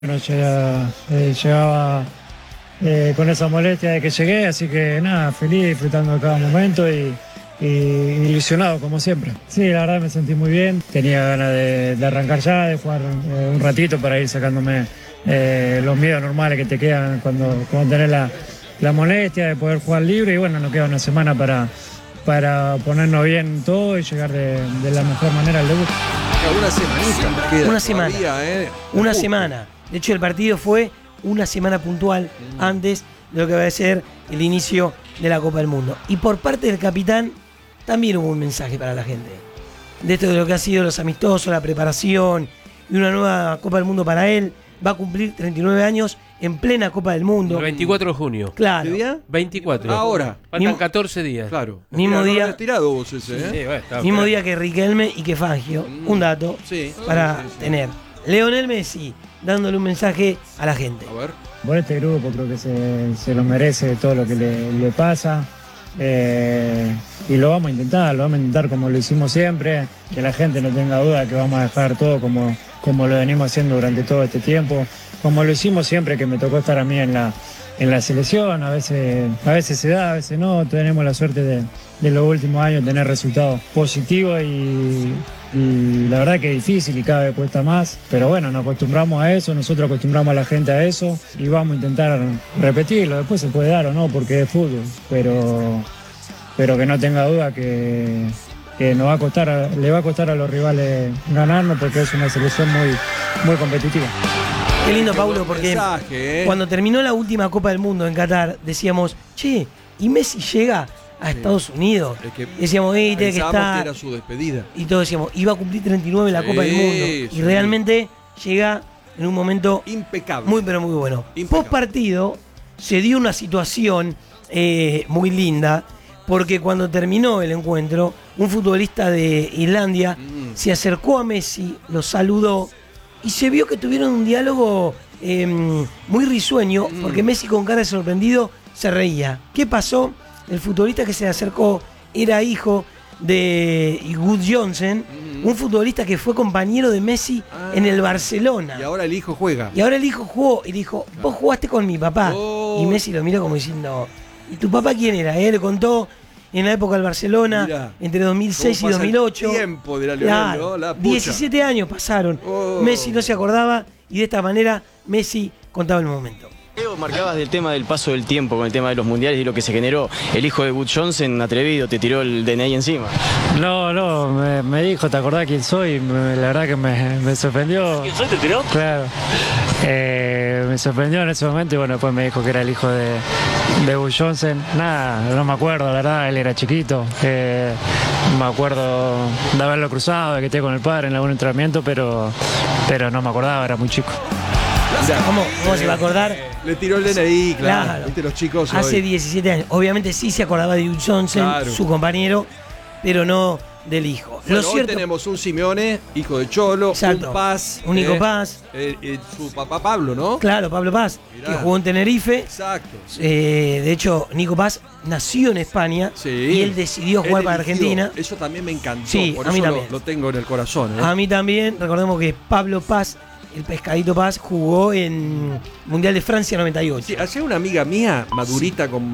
Bueno, llegaba con esa molestia de que llegué, así que nada, feliz, disfrutando de cada momento y ilusionado como siempre. Sí, la verdad me sentí muy bien, tenía ganas de arrancar ya, de jugar un ratito para ir sacándome los miedos normales que te quedan cuando tenés la molestia de poder jugar libre y bueno, nos queda una semana para ponernos bien todo y llegar de la mejor manera al debut. Una semanita. Una semana. Una semana. De hecho, el partido fue una semana puntual antes de lo que va a ser el inicio de la Copa del Mundo. Y por parte del capitán también hubo un mensaje para la gente. De esto de lo que ha sido los amistosos, la preparación y una nueva Copa del Mundo para él. Va a cumplir 39 años en plena Copa del Mundo. El 24 de junio. Claro. ¿Qué día? 24. Ahora. Faltan 14 días. Claro. Mismo día. No tirado vos ese, ¿eh? Sí, bueno, Mismo día que Riquelme y que Fangio. Un dato Sí. para tener. Lionel Messi dándole un mensaje a la gente. A ver. Por este grupo creo que se lo merece todo lo que le pasa. Y lo vamos a intentar como lo hicimos siempre, que la gente no tenga duda que vamos a dejar todo como lo venimos haciendo durante todo este tiempo, como lo hicimos siempre que me tocó estar a mí en la selección. A veces se da, a veces no, tenemos la suerte de los últimos años tener resultados positivos y la verdad que es difícil y cada vez cuesta más, pero bueno, nos acostumbramos a eso, nosotros acostumbramos a la gente a eso y vamos a intentar repetirlo. Después se puede dar o no porque es fútbol, pero que no tenga duda que le va a costar a los rivales ganarnos porque es una selección muy competitiva. Qué lindo, Paulo, porque mensaje, cuando terminó la última Copa del Mundo en Qatar, decíamos, che, ¿y Messi llega a Estados Unidos? Es que Decíamos, tiene que pensábamos estar. que era su despedida. Y todos decíamos, iba a cumplir 39 en la Sí, Copa del Mundo. sí. Y realmente llega en un momento Impecable. muy, pero muy bueno. Impecable. Post partido se dio una situación muy linda, porque cuando terminó el encuentro, un futbolista de Islandia se acercó a Messi, lo saludó y se vio que tuvieron un diálogo muy risueño, porque Messi con cara de sorprendido se reía. ¿Qué pasó? El futbolista que se acercó era hijo de Gudjohnsen, un futbolista que fue compañero de Messi en el Barcelona. Y ahora el hijo juega. Y ahora el hijo jugó y dijo, vos jugaste con mi papá. Oh. Y Messi lo miró como diciendo, ¿y tu papá quién era? Él le contó en la época del Barcelona, Mirá, entre 2006 y ¿cómo pasa el 2008. tiempo de la Lionel, Claro, ¿no? La pucha. 17 años pasaron. Oh. Messi no se acordaba y de esta manera Messi contaba el momento. Leo, marcabas del tema del paso del tiempo con el tema de los mundiales y lo que se generó. El hijo de Gudjohnsen, atrevido, te tiró el DNI encima. No, me dijo, ¿te acordás quién soy? La verdad que me sorprendió. ¿Quién soy? ¿Te tiró? Claro. Me sorprendió en ese momento y bueno, después me dijo que era el hijo de Bull Johnson. Nada, no me acuerdo, la verdad, él era chiquito. Me acuerdo de haberlo cruzado, de que esté con el padre en algún entrenamiento, pero no me acordaba, era muy chico. ¿Cómo se va a acordar? Le tiró el DNI, claro. Claro. Viste los chicos Hace hoy. 17 años. Obviamente sí se acordaba de Gudjohnsen, Claro. su compañero, pero no del hijo. Bueno, Lo hoy cierto, tenemos un Simeone, hijo de Cholo, Exacto. un Paz. Un Nico Paz. Su papá Pablo, ¿no? claro, Pablo Paz, Mirá. que jugó en Tenerife. Exacto. De hecho, Nico Paz nació en España Sí. y él decidió jugar Él para eligió. Argentina. Eso también me encantó. Sí, por a mí eso también. lo tengo en el corazón. ¿eh? A mí también, recordemos que Pablo Paz, el pescadito Paz, jugó en Mundial de Francia 98. Sí, hacía una amiga mía, madurita, como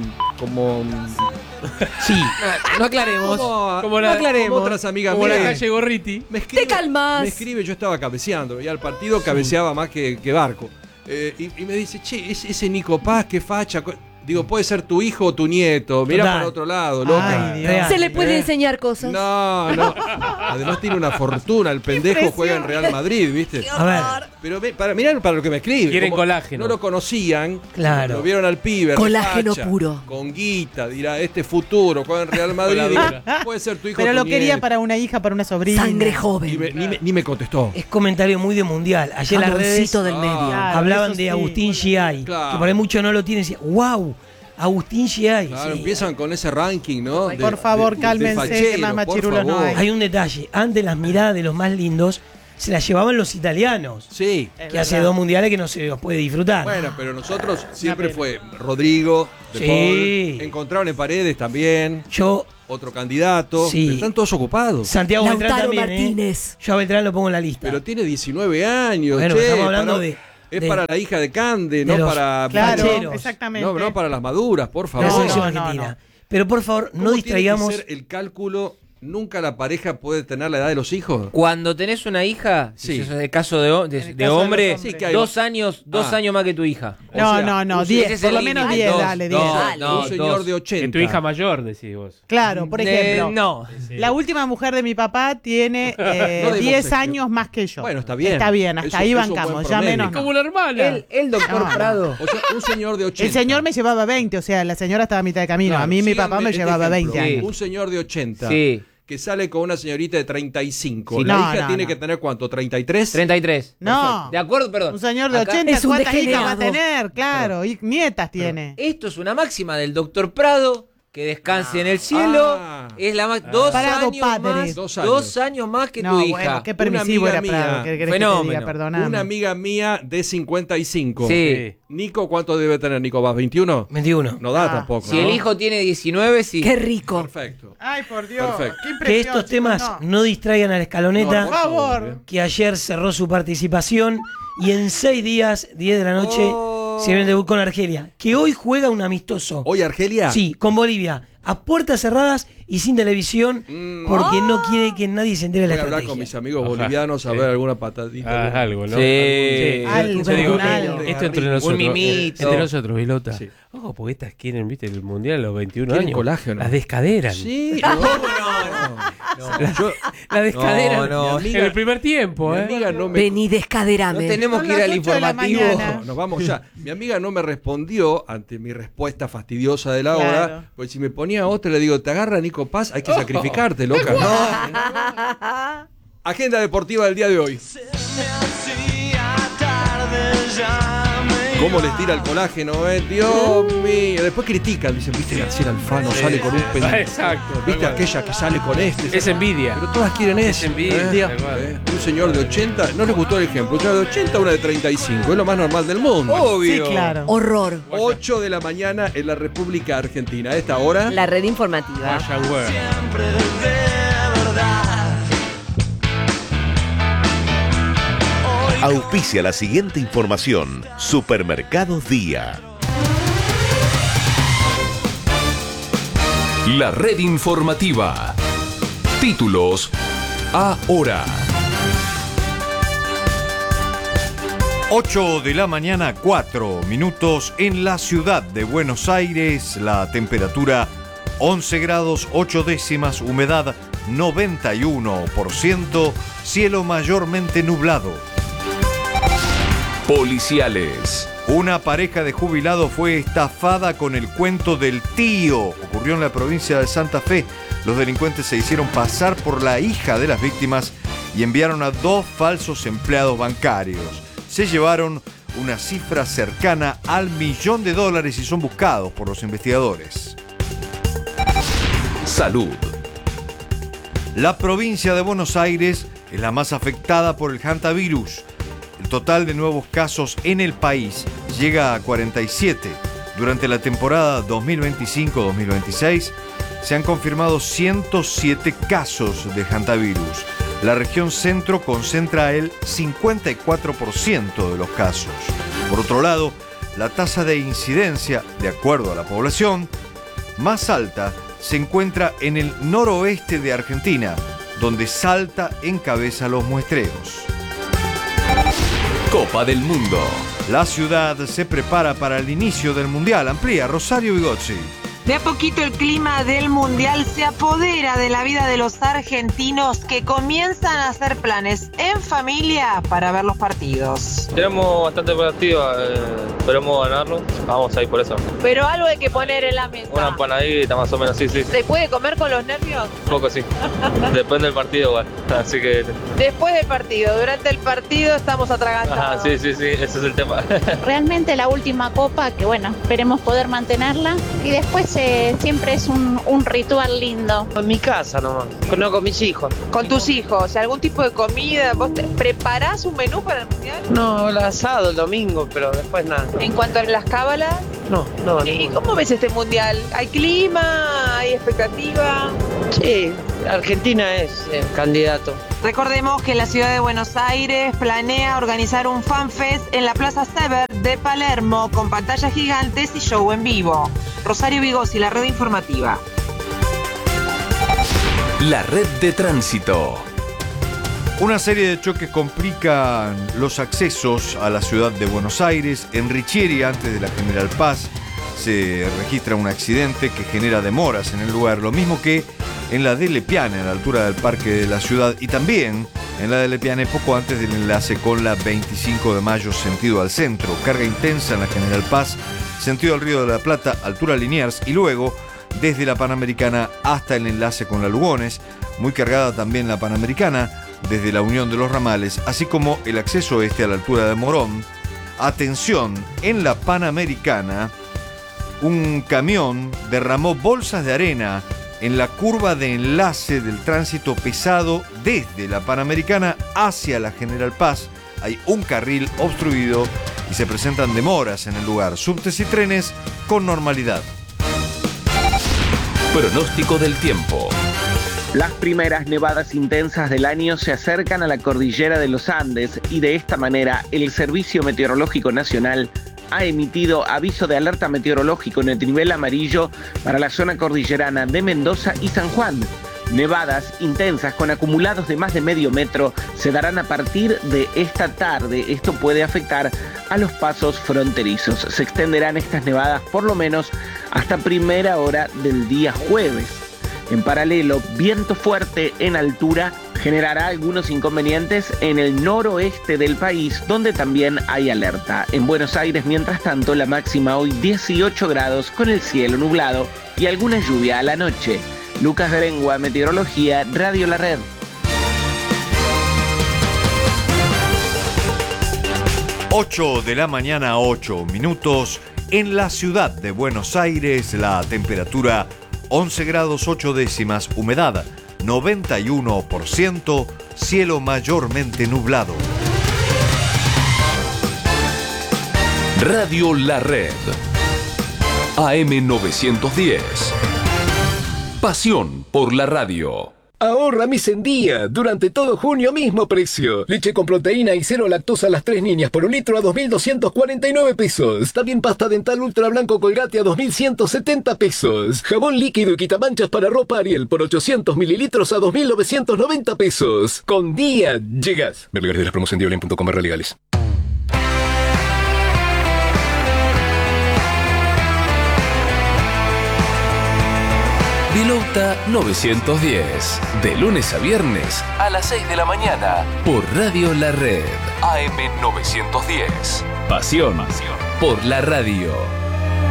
Sí, No aclaremos. Como otras amigas Como la mías. calle Gorriti. Me escribe, Te calmas. Me escribe, yo estaba cabeceando, y al partido cabeceaba más que Barco. Y me dice, che, ese Nico Paz, qué facha. Digo, puede ser tu hijo o tu nieto. Mirá Total. para otro lado, loca. Ay, Dios. Se le puede enseñar cosas. No. Además tiene una fortuna. El pendejo juega en Real Madrid, ¿viste? a ver, Pero mirá para lo que me escribe. Quieren Como colágeno. No lo conocían. Claro. Lo vieron al pibe. Colágeno refacha, puro. Con guita. Dirá, este futuro juega en Real Madrid. Coladura. Digo, puede ser tu hijo Pero o tu lo quería nieto. para una hija, para una sobrina. Sangre Y joven. ni me contestó. es comentario muy de mundial. Ayer en las redes Jamoncito del medio. Claro, hablaban eso de sí. Agustín Giai, Claro. que por ahí muchos no lo tienen. Decían, wow, Agustín Giai. Claro, Sí. empiezan con ese ranking, ¿no? Por favor, cálmense, que más machirulos no hay. Hay un detalle. Antes las miradas de los más lindos se las llevaban los italianos, Sí. Es que hace verdad. 2 mundiales que no se los puede disfrutar. Bueno, pero nosotros siempre pena. fue Rodrigo, De Sí. Paul, encontraron en Paredes también, Yo, otro candidato. Sí. Pero están todos ocupados. Santiago Beltrán Lautaro también, Martínez. Yo a Beltrán lo pongo en la lista. Pero tiene 19 años, bueno, che, estamos hablando para- de Es para la hija de Cande, no para... Claro, facheros. exactamente. No para las maduras, por favor. La selección no, argentina. no. Pero por favor, no ¿Cómo distraigamos. tiene que ser el cálculo? ¿Nunca la pareja puede tener la edad de los hijos? Cuando tenés una hija, Sí. si sos de caso de hombre, Sí, que hay- 2 años Ah. más que tu hija. O sea, No, ese 10, es por el lo menos límite. 10, Dos, dale, 10. dos. Un señor de 80. En tu hija mayor, decís vos. Claro, por ejemplo. No. La última mujer de mi papá tiene demos 10 ejemplo. años más que yo. Bueno, está bien. Está bien, hasta Eso- ahí eso es un bancamos, buen ya promedio. menos. no. Como la hermana. El doctor No, no. Prado. O sea, un señor de 80. El señor me llevaba 20, o sea, la señora estaba a mitad de camino. Claro, a mí mi papá síganme me llevaba este 20 ejemplo. años. Un señor de 80 Sí. que sale con una señorita de 35. Sí, La no, hija no, tiene no. que tener ¿cuánto? ¿33? 33. No. De acuerdo, perdón. Un señor de Acá- 80, Es un ¿cuántas hijas va a degenerado. tener? Claro, y nietas tiene. Esto es una máxima del doctor Prado. Que descanse en el cielo. Ah. Es la más. 2 Prado años padre. más. 2 2 años. años más que No, tu hija. bueno, qué permisivo Una era amiga Prado. mía. ¿Qué querés que te Fenómeno. diga? Perdóname. Una amiga mía de 55. Sí. Nico, ¿cuánto debe tener Nico? ¿Vas 21? 21. No da Ah. tampoco. Si ¿no? el hijo tiene 19, sí. Qué rico. Perfecto. Ay, por Dios. Perfecto. Qué Que impresión, estos temas chicos, no distraigan a la escaloneta, No, Por favor. que ayer cerró su participación y en 6 días, 10 de la noche, se viene el debut con Argelia, que hoy juega un amistoso. ¿Hoy Argelia? Sí, con Bolivia, a puertas cerradas y sin televisión, porque no quiere que nadie se entere de la Voy a hablar con estrategia. mis amigos Ojalá. bolivianos a Sí. ver alguna patadita. Ah, algo, ¿no? Sí. Algo, Yo digo, algo. esto entre nosotros. mimito. Entre nosotros, Vilota. Ojo, porque estas quieren, viste, el mundial a los 21 Quieren años. colágeno. Las descaderan. Sí. Las descaderan. No, no. En el primer tiempo, Mi ¿eh? amiga no me... Vení, No descaderame. tenemos Son que ir las al 8 de la informativo. mañana. Nos vamos ya. Mi amiga no me respondió ante mi respuesta fastidiosa de la Claro. hora. Pues si me ponía otra, le digo, te agarra Nico Paz, hay que sacrificarte, loca. Agenda deportiva del día de hoy. ¿Cómo les tira el colágeno, Dios mío. Después critican, dicen, viste, García Alfano sale con un Exacto. Viste aquella que sale con este. Es envidia. Pero todas quieren eso. envidia, tal cual. Un señor de 80, no les gustó el ejemplo. Un señor de 80, una de 35. Es lo más normal del mundo. Sí, Obvio. claro. Horror. 8 de la mañana en la República Argentina. A esta hora. La red informativa. Vaya web. Auspicia la siguiente información. Supermercados Día. La red informativa. Títulos ahora. 8 de la mañana, 4 minutos en la ciudad de Buenos Aires. La temperatura 11 grados 8 décimas, humedad 91%, cielo mayormente nublado. Policiales. Una pareja de jubilados fue estafada con el cuento del tío. Ocurrió en la provincia de Santa Fe. Los delincuentes se hicieron pasar por la hija de las víctimas y enviaron a 2 falsos empleados bancarios. Se llevaron una cifra cercana al $1.000.000 y son buscados por los investigadores. Salud. La provincia de Buenos Aires es la más afectada por el hantavirus. El total de nuevos casos en el país llega a 47. Durante la temporada 2025-2026 se han confirmado 107 casos de hantavirus. La región centro concentra el 54% de los casos. Por otro lado, la tasa de incidencia, de acuerdo a la población, más alta se encuentra en el noroeste de Argentina, donde Salta encabeza los muestreos. Copa del Mundo. La ciudad se prepara para el inicio del Mundial. Amplía Rosario Bigozzi. De a poquito el clima del Mundial se apodera de la vida de los argentinos que comienzan a hacer planes en familia para ver los partidos. Tenemos bastante partido, esperemos ganarlo, vamos a ir por eso. Pero algo hay que poner en la mesa. Una empanadita más o menos, sí. ¿Se puede comer con los nervios? Un poco sí, depende del partido igual, así que... Después del partido, durante el partido estamos atragantados. Ajá, sí, ese es el tema. Realmente la última copa, que bueno, esperemos poder mantenerla y después siempre es un ritual lindo. En mi casa nomás, no con mis hijos. Con tus hijos, ¿algún tipo de comida? ¿Vos preparás un menú para el Mundial? No, el asado el domingo, pero después nada. En cuanto a las cábalas, No. ¿y cómo ves este Mundial? ¿Hay clima? ¿Hay expectativa? Sí, Argentina es candidato. Recordemos que la ciudad de Buenos Aires planea organizar un fanfest en la Plaza Sever de Palermo con pantallas gigantes y show en vivo. Rosario Vigosi, la red informativa. La red de tránsito. Una serie de choques complican los accesos a la ciudad de Buenos Aires. En Richieri, antes de la General Paz, se registra un accidente que genera demoras en el lugar, lo mismo que en la de Lepiane, a la altura del Parque de la Ciudad, y también en la de Lepiane poco antes del enlace con la 25 de Mayo, sentido al centro. Carga intensa en la General Paz, sentido al Río de la Plata, altura Liniers, y luego desde la Panamericana hasta el enlace con la Lugones. Muy cargada también la Panamericana desde la Unión de los Ramales, así como el acceso este a la altura de Morón. Atención, en la Panamericana, un camión derramó bolsas de arena en la curva de enlace del tránsito pesado desde la Panamericana hacia la General Paz. Hay un carril obstruido y se presentan demoras en el lugar. Subtes y trenes con normalidad. Pronóstico del tiempo. Las primeras nevadas intensas del año se acercan a la cordillera de los Andes y de esta manera el Servicio Meteorológico Nacional ha emitido aviso de alerta meteorológico en el nivel amarillo para la zona cordillerana de Mendoza y San Juan. Nevadas intensas con acumulados de más de medio metro se darán a partir de esta tarde. Esto puede afectar a los pasos fronterizos. Se extenderán estas nevadas por lo menos hasta primera hora del día jueves. En paralelo, viento fuerte en altura generará algunos inconvenientes en el noroeste del país, donde también hay alerta. En Buenos Aires, mientras tanto, la máxima hoy 18 grados con el cielo nublado y alguna lluvia a la noche. Lucas Berengua, Meteorología, Radio La Red. 8 de la mañana, 8 minutos. En la ciudad de Buenos Aires, la temperatura 11 grados 8 décimas, humedad 91%, cielo mayormente nublado. Radio La Red. AM 910. Pasión por la radio. Ahorra mes en día. Durante todo junio, mismo precio. Leche con proteína y cero lactosa a las 3 niñas por un litro a 2.249 pesos. También pasta dental ultra blanco Colgate a 2.170 pesos. Jabón líquido y quitamanchas para ropa Ariel por 800 mililitros a 2.990 pesos. Con día llegas. Ver lugares de las promos en diolen.com/legales. Pilota 910. De lunes a viernes a las 6 de la mañana. Por Radio La Red. AM 910. Pasión por la radio.